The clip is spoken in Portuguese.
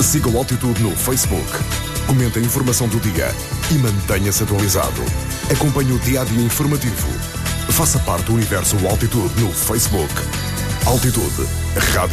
Siga o Altitude no Facebook. Comente a informação do dia e mantenha-se atualizado. Acompanhe o dia-a-dia informativo. Faça parte do universo Altitude no Facebook. Altitude, rádio